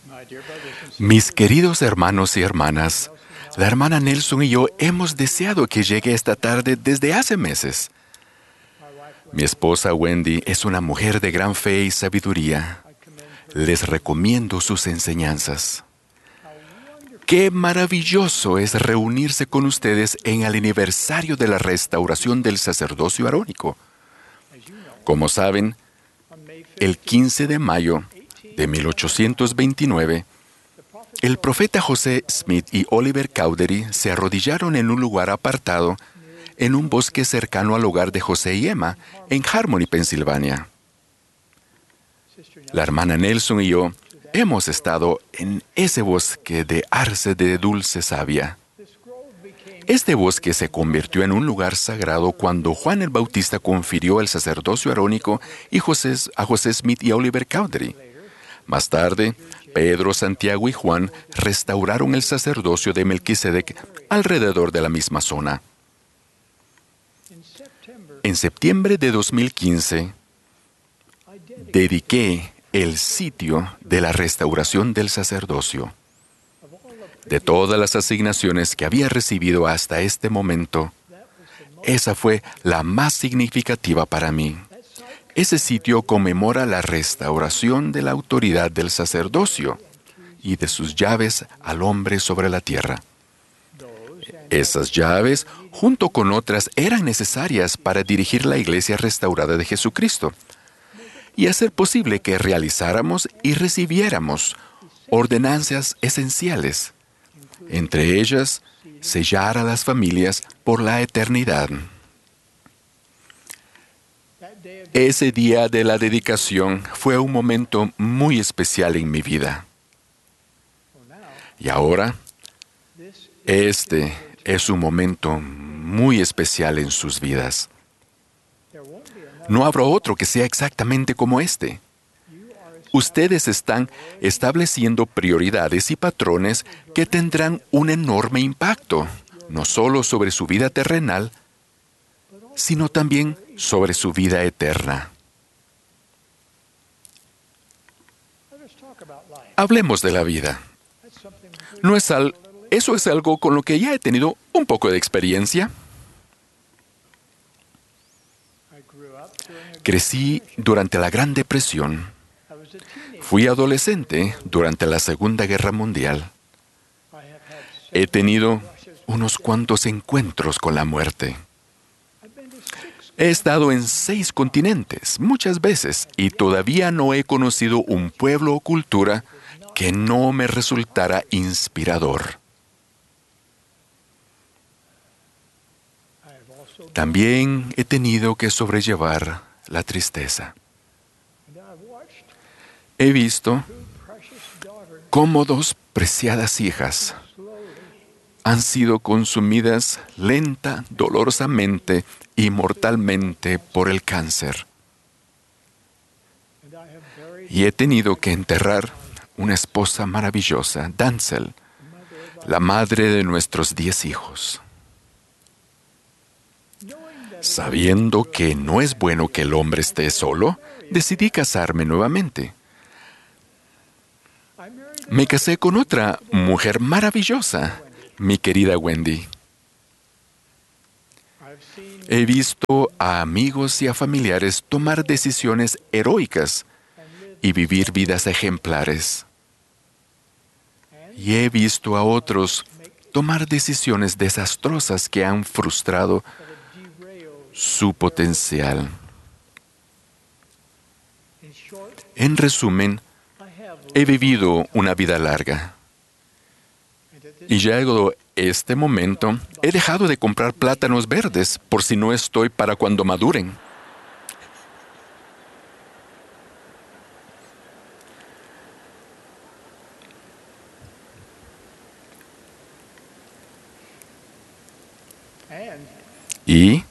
Mis queridos hermanos y hermanas, la hermana Nelson y yo hemos deseado que llegue esta tarde desde hace meses. Mi esposa Wendy es una mujer de gran fe y sabiduría. Les recomiendo sus enseñanzas. Qué maravilloso es reunirse con ustedes en el aniversario de la restauración del sacerdocio arónico. Como saben, el 15 de mayo de 1829, el profeta José Smith y Oliver Cowdery se arrodillaron en un lugar apartado en un bosque cercano al hogar de José y Emma, en Harmony, Pensilvania. La hermana Nelson y yo hemos estado en ese bosque de arce de dulce savia. Este bosque se convirtió en un lugar sagrado cuando Juan el Bautista confirió el sacerdocio arónico a José Smith y a Oliver Cowdery. Más tarde, Pedro, Santiago y Juan restauraron el sacerdocio de Melquisedec alrededor de la misma zona. En septiembre de 2015, dediqué el sitio de la restauración del sacerdocio. De todas las asignaciones que había recibido hasta este momento, esa fue la más significativa para mí. Ese sitio conmemora la restauración de la autoridad del sacerdocio y de sus llaves al hombre sobre la tierra. Esas llaves, junto con otras, eran necesarias para dirigir la iglesia restaurada de Jesucristo y hacer posible que realizáramos y recibiéramos ordenanzas esenciales, entre ellas, sellar a las familias por la eternidad. Ese día de la dedicación fue un momento muy especial en mi vida. Y ahora, este es un momento muy especial en sus vidas. No habrá otro que sea exactamente como este. Ustedes están estableciendo prioridades y patrones que tendrán un enorme impacto, no solo sobre su vida terrenal, sino también sobre su vida eterna. Hablemos de la vida. Eso es algo con lo que ya he tenido un poco de experiencia. Crecí durante la Gran Depresión. Fui adolescente durante la Segunda Guerra Mundial. He tenido unos cuantos encuentros con la muerte. He estado en 6 continentes, muchas veces, y todavía no he conocido un pueblo o cultura que no me resultara inspirador. También he tenido que sobrellevar la tristeza. He visto cómo 2 preciadas hijas han sido consumidas lenta, dolorosamente y mortalmente por el cáncer. Y he tenido que enterrar una esposa maravillosa, Dancel, la madre de nuestros 10 hijos. Sabiendo que no es bueno que el hombre esté solo, decidí casarme nuevamente. Me casé con otra mujer maravillosa, mi querida Wendy. He visto a amigos y a familiares tomar decisiones heroicas y vivir vidas ejemplares. Y he visto a otros tomar decisiones desastrosas que han frustrado su potencial. En resumen, he vivido una vida larga. Y llegado este momento, he dejado de comprar plátanos verdes por si no estoy para cuando maduren. Y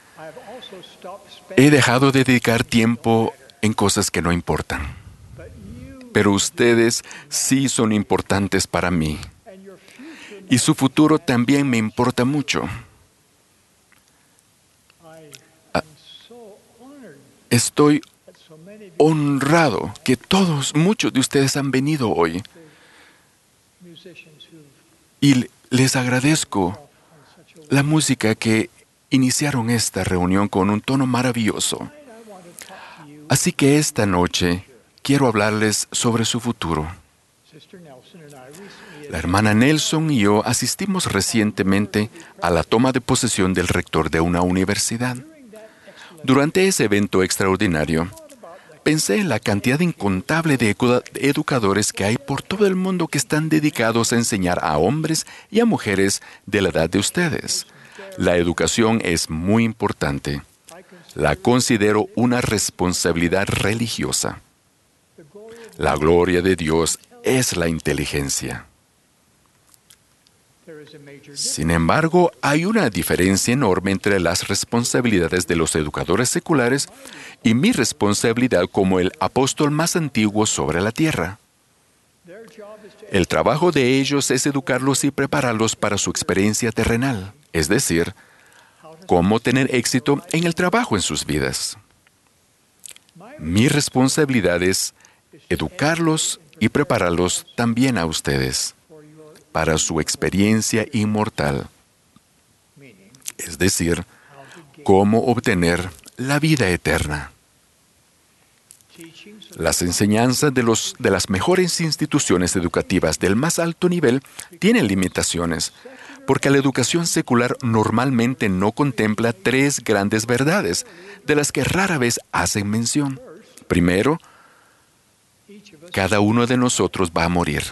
he dejado de dedicar tiempo en cosas que no importan. Pero ustedes sí son importantes para mí. Y su futuro también me importa mucho. Estoy honrado que muchos de ustedes han venido hoy. Y les agradezco la música que iniciaron esta reunión con un tono maravilloso. Así que esta noche quiero hablarles sobre su futuro. La hermana Nelson y yo asistimos recientemente a la toma de posesión del rector de una universidad. Durante ese evento extraordinario, pensé en la cantidad incontable de educadores que hay por todo el mundo que están dedicados a enseñar a hombres y a mujeres de la edad de ustedes. La educación es muy importante. La considero una responsabilidad religiosa. La gloria de Dios es la inteligencia. Sin embargo, hay una diferencia enorme entre las responsabilidades de los educadores seculares y mi responsabilidad como el apóstol más antiguo sobre la tierra. El trabajo de ellos es educarlos y prepararlos para su experiencia terrenal, es decir, cómo tener éxito en el trabajo en sus vidas. Mi responsabilidad es educarlos y prepararlos también a ustedes para su experiencia inmortal, es decir, cómo obtener la vida eterna. Las enseñanzas de las mejores instituciones educativas del más alto nivel tienen limitaciones, porque la educación secular normalmente no contempla tres grandes verdades, de las que rara vez hacen mención. Primero, cada uno de nosotros va a morir.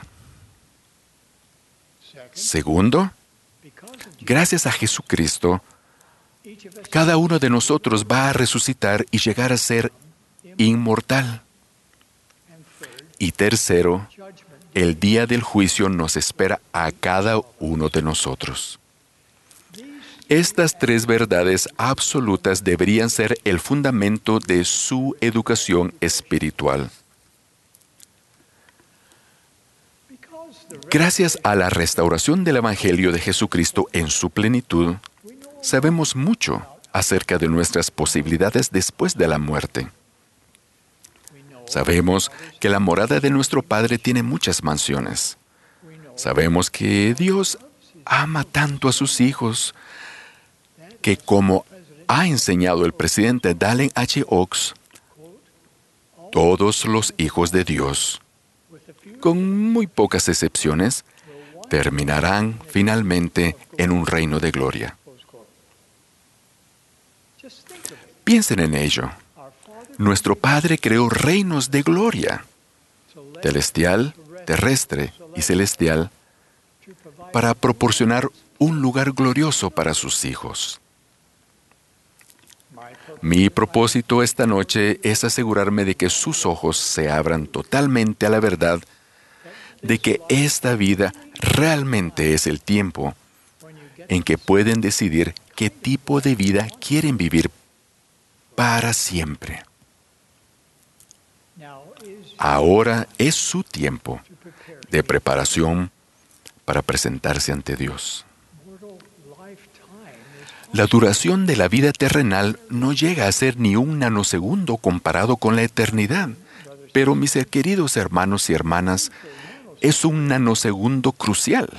Segundo, gracias a Jesucristo, cada uno de nosotros va a resucitar y llegar a ser inmortal. Y tercero, el día del juicio nos espera a cada uno de nosotros. Estas tres verdades absolutas deberían ser el fundamento de su educación espiritual. Gracias a la restauración del Evangelio de Jesucristo en su plenitud, sabemos mucho acerca de nuestras posibilidades después de la muerte. Sabemos que la morada de nuestro Padre tiene muchas mansiones. Sabemos que Dios ama tanto a sus hijos que, como ha enseñado el presidente Dallin H. Oaks, todos los hijos de Dios, con muy pocas excepciones, terminarán finalmente en un reino de gloria. Piensen en ello. Nuestro Padre creó reinos de gloria, celestial, terrestre y celestial, para proporcionar un lugar glorioso para sus hijos. Mi propósito esta noche es asegurarme de que sus ojos se abran totalmente a la verdad de que esta vida realmente es el tiempo en que pueden decidir qué tipo de vida quieren vivir para siempre. Ahora es su tiempo de preparación para presentarse ante Dios. La duración de la vida terrenal no llega a ser ni un nanosegundo comparado con la eternidad, pero mis queridos hermanos y hermanas, es un nanosegundo crucial.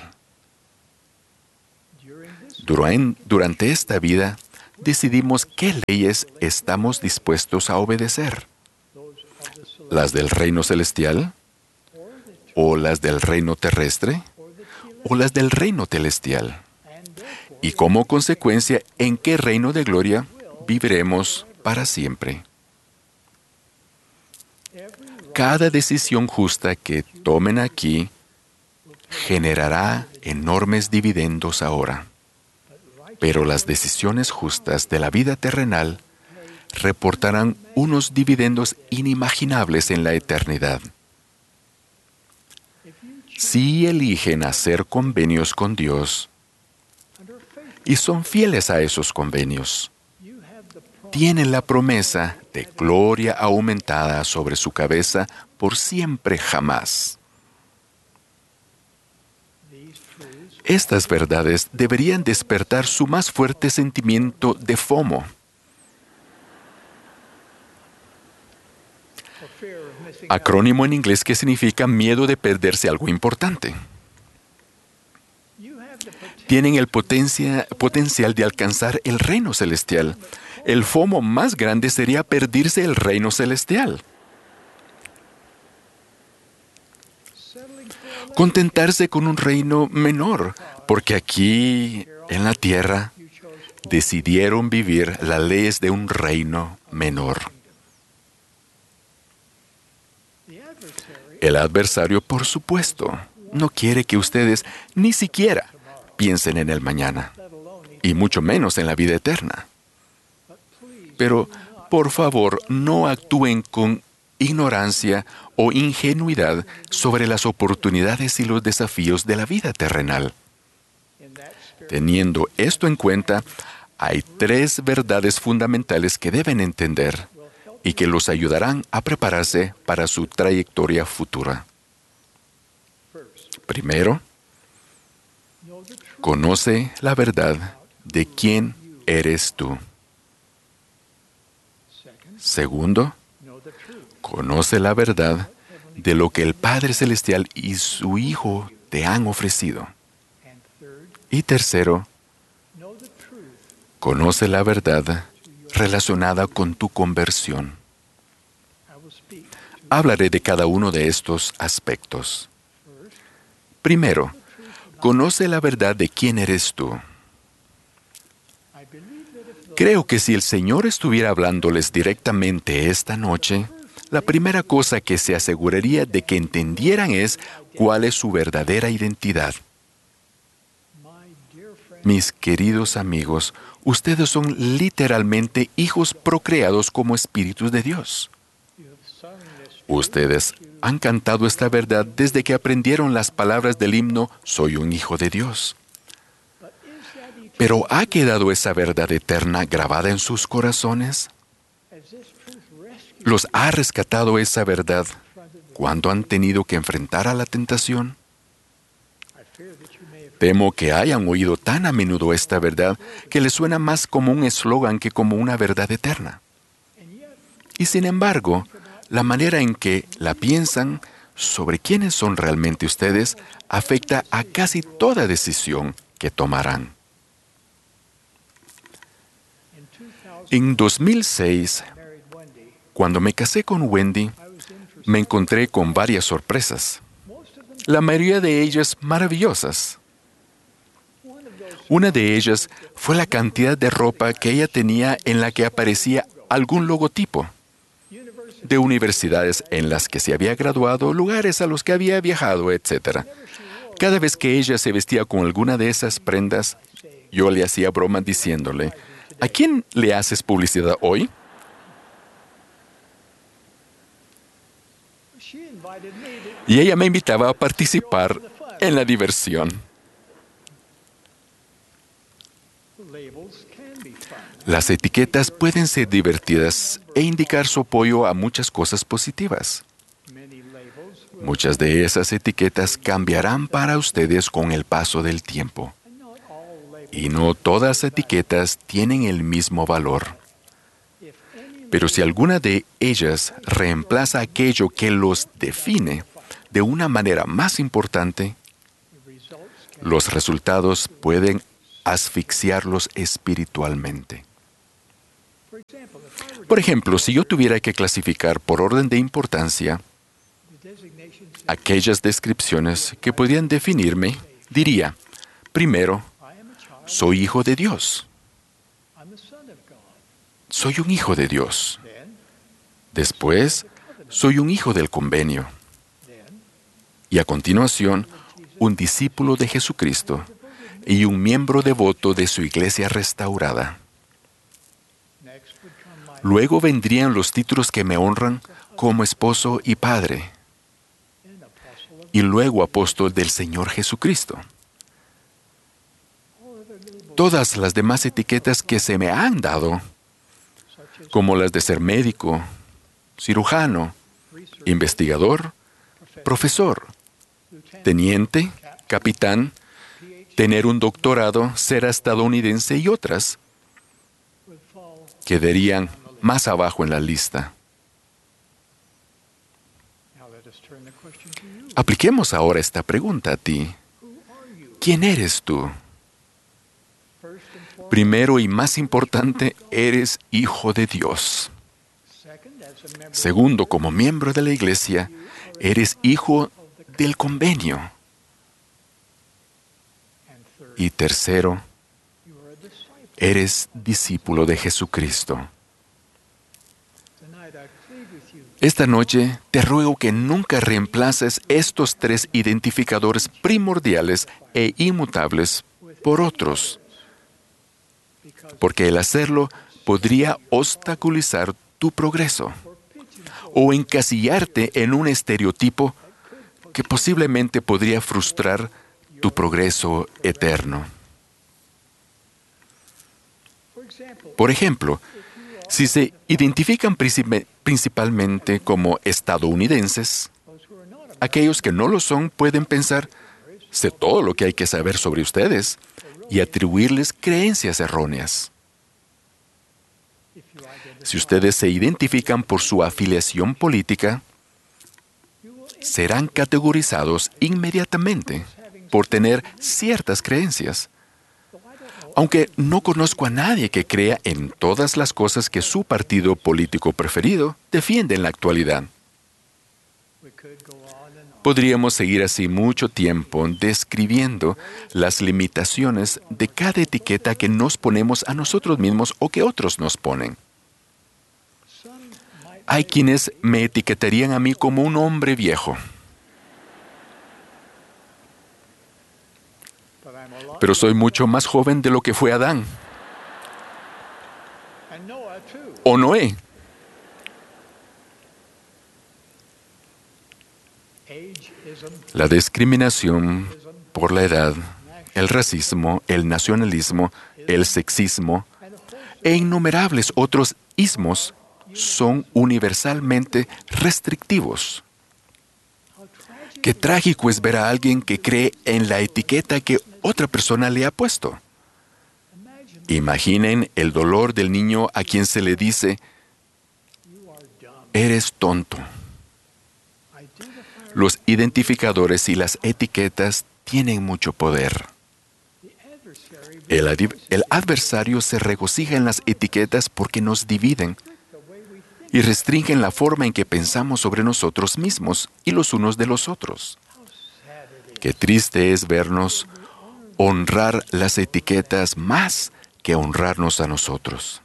Durante esta vida, decidimos qué leyes estamos dispuestos a obedecer. ¿Las del reino celestial? ¿O las del reino terrestre? ¿O las del reino celestial? Y como consecuencia, ¿en qué reino de gloria viviremos para siempre? Cada decisión justa que tomen aquí generará enormes dividendos ahora. Pero las decisiones justas de la vida terrenal reportarán unos dividendos inimaginables en la eternidad. Si eligen hacer convenios con Dios y son fieles a esos convenios, tienen la promesa de gloria aumentada sobre su cabeza por siempre jamás. Estas verdades deberían despertar su más fuerte sentimiento de FOMO. Acrónimo en inglés que significa miedo de perderse algo importante. tienen el potencial de alcanzar el reino celestial. El FOMO más grande sería perderse el reino celestial. Contentarse con un reino menor, porque aquí, en la tierra, decidieron vivir las leyes de un reino menor. El adversario, por supuesto, no quiere que ustedes ni siquiera piensen en el mañana, y mucho menos en la vida eterna. Pero, por favor, no actúen con ignorancia o ingenuidad sobre las oportunidades y los desafíos de la vida terrenal. Teniendo esto en cuenta, hay 3 verdades fundamentales que deben entender y que los ayudarán a prepararse para su trayectoria futura. Primero, conoce la verdad de quién eres tú. Segundo, conoce la verdad de lo que el Padre Celestial y su Hijo te han ofrecido. Y tercero, conoce la verdad relacionada con tu conversión. Hablaré de cada uno de estos aspectos. Primero, conoce la verdad de quién eres tú. Creo que si el Señor estuviera hablándoles directamente esta noche, la primera cosa que se aseguraría de que entendieran es cuál es su verdadera identidad. Mis queridos amigos, ustedes son literalmente hijos procreados como espíritus de Dios. Ustedes han cantado esta verdad desde que aprendieron las palabras del himno «Soy un hijo de Dios». ¿Pero ha quedado esa verdad eterna grabada en sus corazones? ¿Los ha rescatado esa verdad cuando han tenido que enfrentar a la tentación? Temo que hayan oído tan a menudo esta verdad que les suena más como un eslogan que como una verdad eterna. Y sin embargo, la manera en que la piensan sobre quiénes son realmente ustedes afecta a casi toda decisión que tomarán. En 2006, cuando me casé con Wendy, me encontré con varias sorpresas. La mayoría de ellas maravillosas. Una de ellas fue la cantidad de ropa que ella tenía en la que aparecía algún logotipo. De universidades en las que se había graduado, lugares a los que había viajado, etc. Cada vez que ella se vestía con alguna de esas prendas, yo le hacía broma diciéndole, ¿a quién le haces publicidad hoy? Y ella me invitaba a participar en la diversión. Las etiquetas pueden ser divertidas e indicar su apoyo a muchas cosas positivas. Muchas de esas etiquetas cambiarán para ustedes con el paso del tiempo. Y no todas las etiquetas tienen el mismo valor. Pero si alguna de ellas reemplaza aquello que los define de una manera más importante, los resultados pueden asfixiarlos espiritualmente. Por ejemplo, si yo tuviera que clasificar por orden de importancia aquellas descripciones que podrían definirme, diría, primero, soy hijo de Dios. Soy un hijo de Dios. Después, soy un hijo del convenio. Y a continuación, un discípulo de Jesucristo y un miembro devoto de su iglesia restaurada. Luego vendrían los títulos que me honran como esposo y padre. Y luego apóstol del Señor Jesucristo. Todas las demás etiquetas que se me han dado, como las de ser médico, cirujano, investigador, profesor, teniente, capitán, tener un doctorado, ser estadounidense y otras, quedarían más abajo en la lista. Apliquemos ahora esta pregunta a ti. ¿Quién eres tú? Primero y más importante, eres hijo de Dios. Segundo, como miembro de la iglesia, eres hijo del convenio. Y tercero, eres discípulo de Jesucristo. Esta noche te ruego que nunca reemplaces estos tres identificadores primordiales e inmutables por otros, porque el hacerlo podría obstaculizar tu progreso o encasillarte en un estereotipo que posiblemente podría frustrar tu progreso eterno. Por ejemplo, si se identifican principalmente como estadounidenses, aquellos que no lo son pueden pensar, sé todo lo que hay que saber sobre ustedes, y atribuirles creencias erróneas. Si ustedes se identifican por su afiliación política, serán categorizados inmediatamente por tener ciertas creencias. Aunque no conozco a nadie que crea en todas las cosas que su partido político preferido defiende en la actualidad. Podríamos seguir así mucho tiempo describiendo las limitaciones de cada etiqueta que nos ponemos a nosotros mismos o que otros nos ponen. Hay quienes me etiquetarían a mí como un hombre viejo. Pero soy mucho más joven de lo que fue Adán. O Noé. La discriminación por la edad, el racismo, el nacionalismo, el sexismo e innumerables otros ismos son universalmente restrictivos. Qué trágico es ver a alguien que cree en la etiqueta que otra persona le ha puesto. Imaginen el dolor del niño a quien se le dice, eres tonto. Los identificadores y las etiquetas tienen mucho poder. El adversario se regocija en las etiquetas porque nos dividen y restringen la forma en que pensamos sobre nosotros mismos y los unos de los otros. Qué triste es vernos honrar las etiquetas más que honrarnos a nosotros.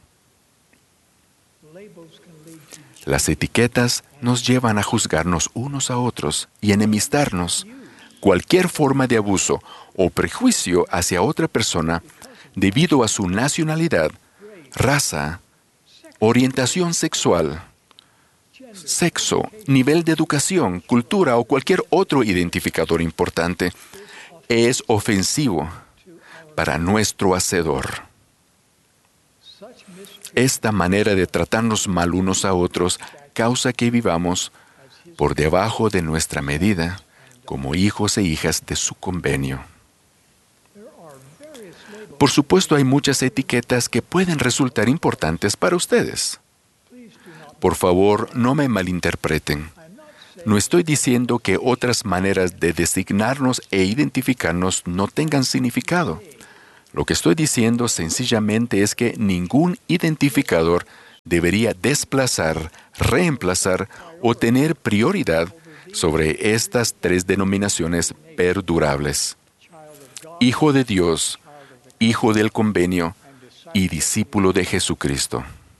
Las etiquetas nos llevan a juzgarnos unos a otros y enemistarnos. Cualquier forma de abuso o prejuicio hacia otra persona debido a su nacionalidad, raza, orientación sexual, sexo, nivel de educación, cultura o cualquier otro identificador importante es ofensivo para nuestro Hacedor. Esta manera de tratarnos mal unos a otros causa que vivamos por debajo de nuestra medida como hijos e hijas de su convenio. Por supuesto, hay muchas etiquetas que pueden resultar importantes para ustedes. Por favor, no me malinterpreten. No estoy diciendo que otras maneras de designarnos e identificarnos no tengan significado. Lo que estoy diciendo sencillamente es que ningún identificador debería desplazar, reemplazar o tener prioridad sobre estas tres denominaciones perdurables: Hijo de Dios, Hijo del Convenio y discípulo de Jesucristo.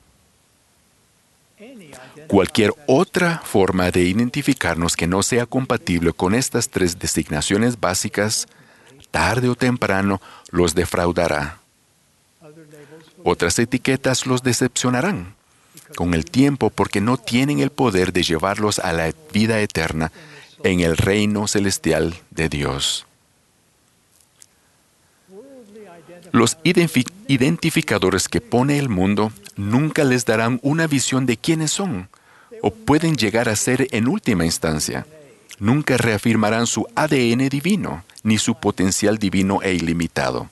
Cualquier otra forma de identificarnos que no sea compatible con estas tres designaciones básicas, tarde o temprano los defraudará. Otras etiquetas los decepcionarán con el tiempo porque no tienen el poder de llevarlos a la vida eterna en el reino celestial de Dios. Los identificadores que pone el mundo nunca les darán una visión de quiénes son o pueden llegar a ser en última instancia. Nunca reafirmarán su ADN divino ni su potencial divino e ilimitado.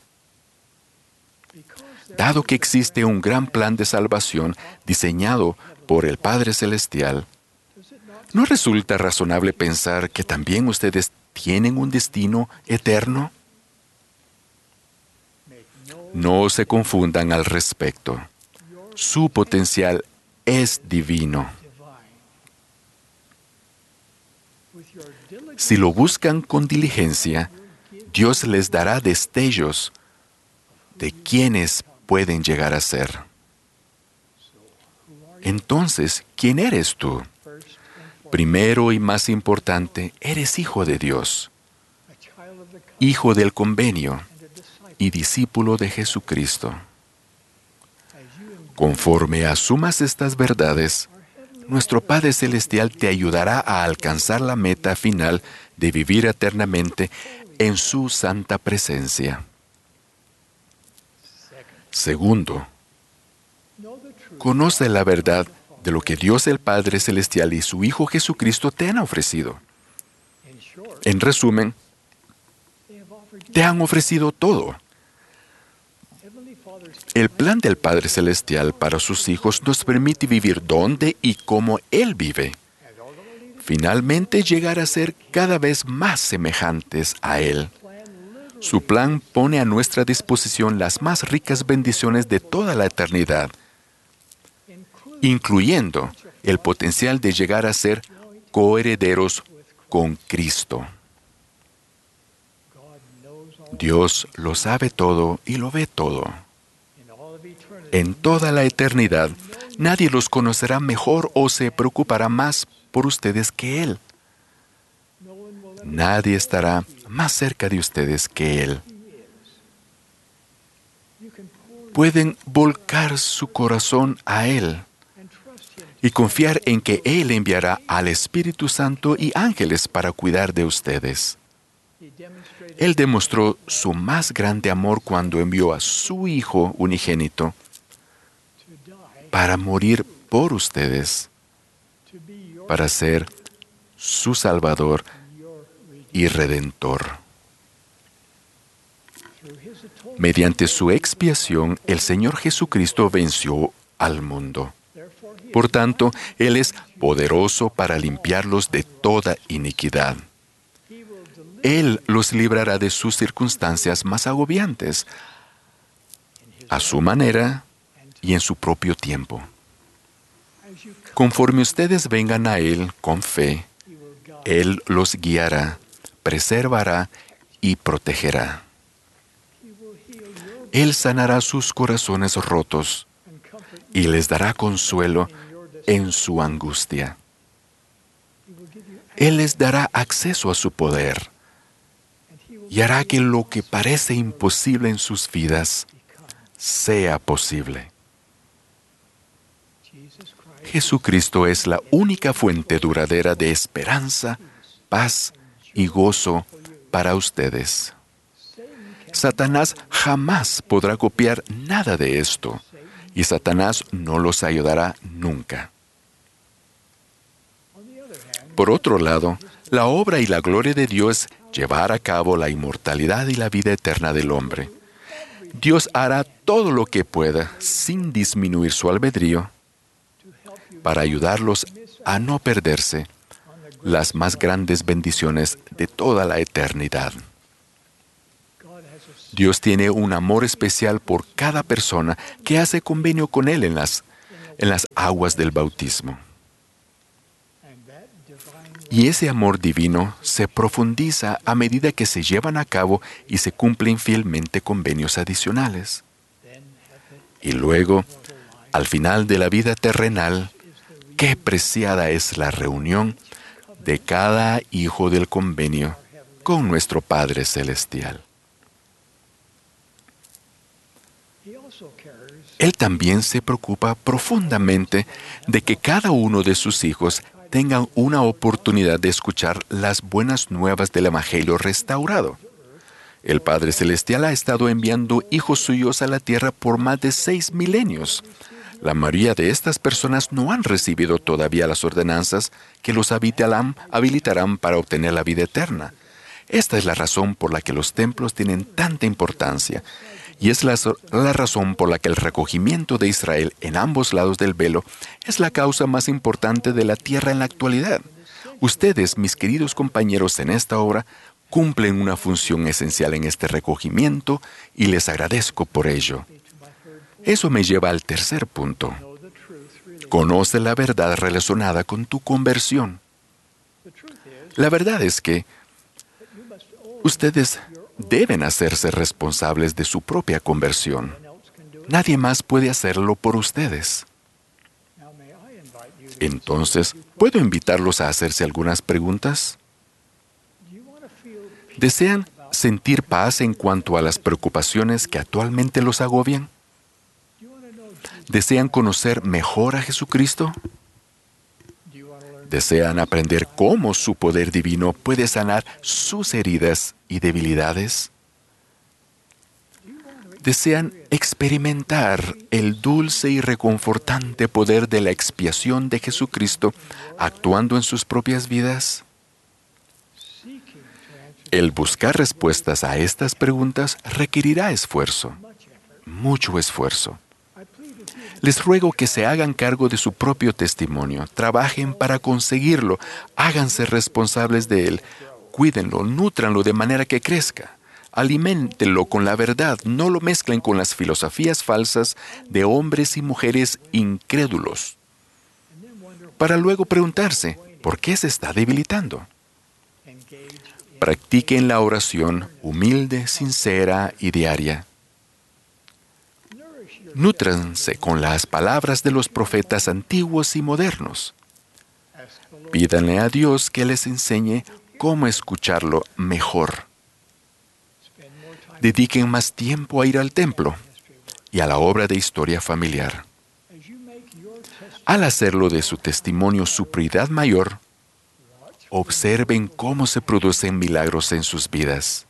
Dado que existe un gran plan de salvación diseñado por el Padre Celestial, ¿no resulta razonable pensar que también ustedes tienen un destino eterno? No se confundan al respecto. Su potencial es divino. Si lo buscan con diligencia, Dios les dará destellos de quienes pueden llegar a ser. Entonces, ¿quién eres tú? Primero y más importante, eres hijo de Dios, hijo del convenio y discípulo de Jesucristo. Conforme asumas estas verdades, nuestro Padre Celestial te ayudará a alcanzar la meta final de vivir eternamente en su santa presencia. Segundo, conoce la verdad de lo que Dios el Padre Celestial y su Hijo Jesucristo te han ofrecido. En resumen, te han ofrecido todo. El plan del Padre Celestial para sus hijos nos permite vivir donde y como Él vive. Finalmente llegar a ser cada vez más semejantes a Él. Su plan pone a nuestra disposición las más ricas bendiciones de toda la eternidad, incluyendo el potencial de llegar a ser coherederos con Cristo. Dios lo sabe todo y lo ve todo. En toda la eternidad, nadie los conocerá mejor o se preocupará más por ustedes que Él. Nadie estará más cerca de ustedes que Él. Pueden volcar su corazón a Él y confiar en que Él enviará al Espíritu Santo y ángeles para cuidar de ustedes. Él demostró su más grande amor cuando envió a su Hijo unigénito para morir por ustedes, para ser su Salvador y Redentor. Mediante su expiación, el Señor Jesucristo venció al mundo. Por tanto, Él es poderoso para limpiarlos de toda iniquidad. Él los librará de sus circunstancias más agobiantes, a su manera y en su propio tiempo. Conforme ustedes vengan a Él con fe, Él los guiará, preservará y protegerá. Él sanará sus corazones rotos y les dará consuelo en su angustia. Él les dará acceso a su poder y hará que lo que parece imposible en sus vidas sea posible. Jesucristo es la única fuente duradera de esperanza, paz y gozo para ustedes. Satanás jamás podrá copiar nada de esto, y Satanás no los ayudará nunca. Por otro lado, la obra y la gloria de Dios es llevar a cabo la inmortalidad y la vida eterna del hombre. Dios hará todo lo que pueda, sin disminuir su albedrío, para ayudarlos a no perderse las más grandes bendiciones de toda la eternidad. Dios tiene un amor especial por cada persona que hace convenio con Él en las aguas del bautismo. Y ese amor divino se profundiza a medida que se llevan a cabo y se cumplen fielmente convenios adicionales. Y luego, al final de la vida terrenal, qué preciada es la reunión de cada hijo del convenio con nuestro Padre Celestial. Él también se preocupa profundamente de que cada uno de sus hijos tengan una oportunidad de escuchar las buenas nuevas del Evangelio restaurado. El Padre Celestial ha estado enviando hijos suyos a la tierra por más de 6 milenios. La mayoría de estas personas no han recibido todavía las ordenanzas que los habilitarán para obtener la vida eterna. Esta es la razón por la que los templos tienen tanta importancia. Y es la razón por la que el recogimiento de Israel en ambos lados del velo es la causa más importante de la tierra en la actualidad. Ustedes, mis queridos compañeros en esta obra, cumplen una función esencial en este recogimiento y les agradezco por ello. Eso me lleva al tercer punto. Conoce la verdad relacionada con tu conversión. La verdad es que ustedes deben hacerse responsables de su propia conversión. Nadie más puede hacerlo por ustedes. Entonces, ¿puedo invitarlos a hacerse algunas preguntas? ¿Desean sentir paz en cuanto a las preocupaciones que actualmente los agobian? ¿Desean conocer mejor a Jesucristo? ¿Desean aprender cómo su poder divino puede sanar sus heridas y debilidades? ¿Desean experimentar el dulce y reconfortante poder de la expiación de Jesucristo actuando en sus propias vidas? El buscar respuestas a estas preguntas requerirá esfuerzo, mucho esfuerzo. Les ruego que se hagan cargo de su propio testimonio, trabajen para conseguirlo, háganse responsables de él, cuídenlo, nútranlo de manera que crezca, aliméntenlo con la verdad, no lo mezclen con las filosofías falsas de hombres y mujeres incrédulos, para luego preguntarse, ¿por qué se está debilitando? Practiquen la oración humilde, sincera y diaria. Nútranse con las palabras de los profetas antiguos y modernos. Pídanle a Dios que les enseñe cómo escucharlo mejor. Dediquen más tiempo a ir al templo y a la obra de historia familiar. Al hacerlo de su testimonio su prioridad mayor, observen cómo se producen milagros en sus vidas.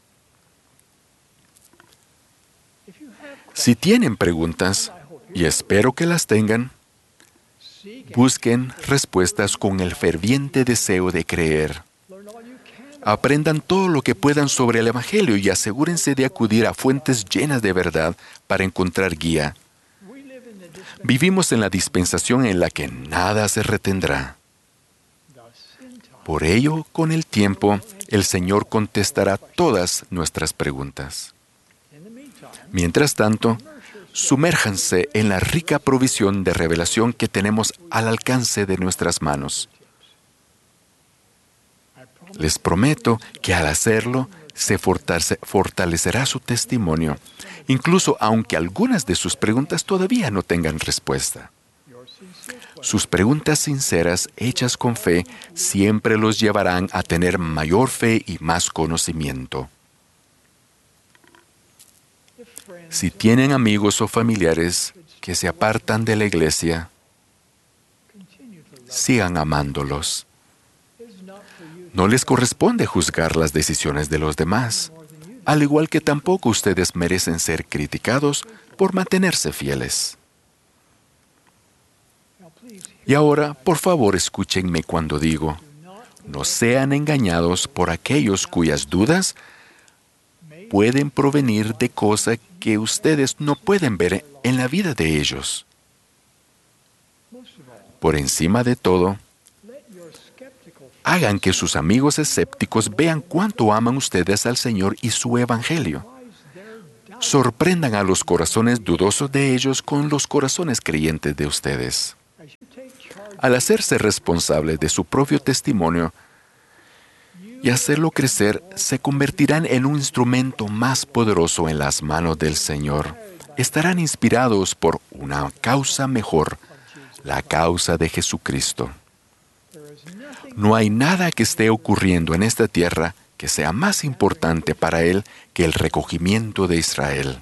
Si tienen preguntas, y espero que las tengan, busquen respuestas con el ferviente deseo de creer. Aprendan todo lo que puedan sobre el Evangelio y asegúrense de acudir a fuentes llenas de verdad para encontrar guía. Vivimos en la dispensación en la que nada se retendrá. Por ello, con el tiempo, el Señor contestará todas nuestras preguntas. Mientras tanto, sumérjanse en la rica provisión de revelación que tenemos al alcance de nuestras manos. Les prometo que al hacerlo, se fortalecerá su testimonio, incluso aunque algunas de sus preguntas todavía no tengan respuesta. Sus preguntas sinceras, hechas con fe, siempre los llevarán a tener mayor fe y más conocimiento. Si tienen amigos o familiares que se apartan de la iglesia, sigan amándolos. No les corresponde juzgar las decisiones de los demás, al igual que tampoco ustedes merecen ser criticados por mantenerse fieles. Y ahora, por favor, escúchenme cuando digo, no sean engañados por aquellos cuyas dudas pueden provenir de cosas que ustedes no pueden ver en la vida de ellos. Por encima de todo, hagan que sus amigos escépticos vean cuánto aman ustedes al Señor y su Evangelio. Sorprendan a los corazones dudosos de ellos con los corazones creyentes de ustedes. Al hacerse responsables de su propio testimonio y hacerlo crecer, se convertirán en un instrumento más poderoso en las manos del Señor. Estarán inspirados por una causa mejor, la causa de Jesucristo. No hay nada que esté ocurriendo en esta tierra que sea más importante para Él que el recogimiento de Israel.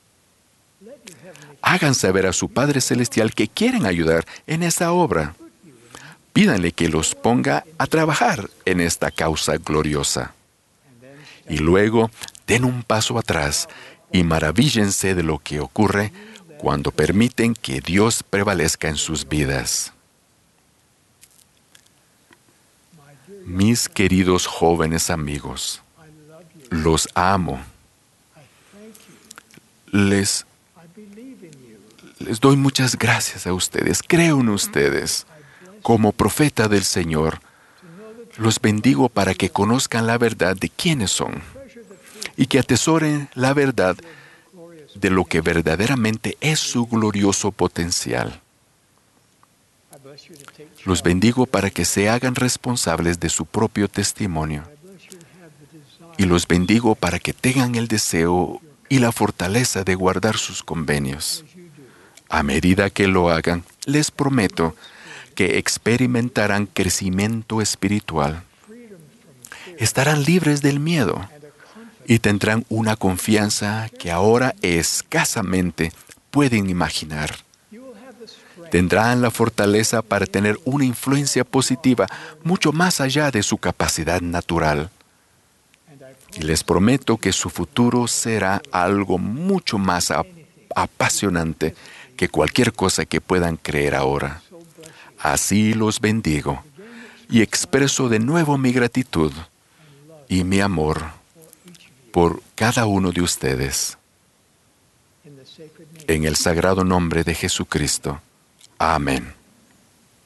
Hagan saber a su Padre Celestial que quieren ayudar en esa obra. Pídanle que los ponga a trabajar en esta causa gloriosa. Y luego den un paso atrás y maravíllense de lo que ocurre cuando permiten que Dios prevalezca en sus vidas. Mis queridos jóvenes amigos, los amo. Les doy muchas gracias a ustedes. Creo en ustedes. Como profeta del Señor, Los bendigo para que conozcan la verdad de quiénes son y que atesoren la verdad de lo que verdaderamente es su glorioso potencial. Los bendigo para que se hagan responsables de su propio testimonio. Y los bendigo para que tengan el deseo y la fortaleza de guardar sus convenios. A medida que lo hagan, les prometo que experimentarán crecimiento espiritual. Estarán libres del miedo y tendrán una confianza que ahora escasamente pueden imaginar. Tendrán la fortaleza para tener una influencia positiva mucho más allá de su capacidad natural. Y les prometo que su futuro será algo mucho más apasionante que cualquier cosa que puedan creer ahora. Así los bendigo y expreso de nuevo mi gratitud y mi amor por cada uno de ustedes. En el sagrado nombre de Jesucristo. Amén.